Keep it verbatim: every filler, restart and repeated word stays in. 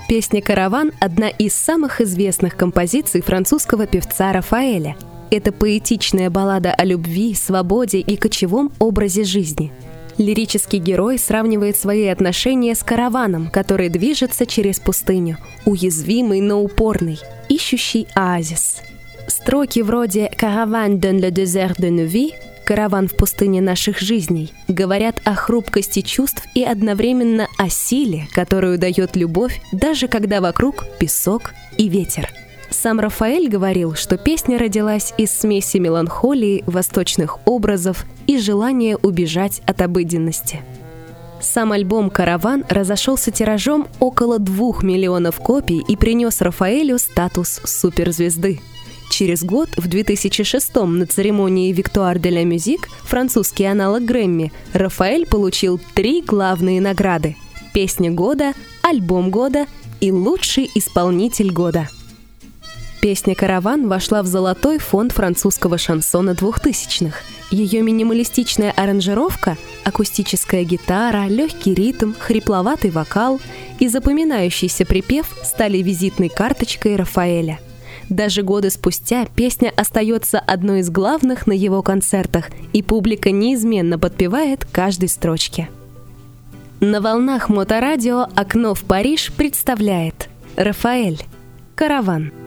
Песня «Караван» — одна из самых известных композиций французского певца Рафаэля. Это поэтичная баллада о любви, свободе и кочевом образе жизни. Лирический герой сравнивает свои отношения с караваном, который движется через пустыню, уязвимый, но упорный, ищущий оазис. Строки вроде «Caravane dans le désert de nos vies» «Караван в пустыне наших жизней» говорят о хрупкости чувств и одновременно о силе, которую дает любовь, даже когда вокруг песок и ветер. Сам Рафаэль говорил, что песня родилась из смеси меланхолии, восточных образов и желания убежать от обыденности. Сам альбом «Караван» разошелся тиражом около двух миллионов копий и принес Рафаэлю статус суперзвезды. Через год, в две тысячи шестом, на церемонии Victoire de la Musique, французский аналог Грэмми, Рафаэль получил три главные награды – «Песня года», «Альбом года» и «Лучший исполнитель года». Песня «Караван» вошла в золотой фонд французского шансона двухтысячных. Ее минималистичная аранжировка, акустическая гитара, легкий ритм, хрипловатый вокал и запоминающийся припев стали визитной карточкой Рафаэля. Даже годы спустя песня остается одной из главных на его концертах, и публика неизменно подпевает каждой строчке. На волнах Моторадио «Окно в Париж» представляет Рафаэль «Караван».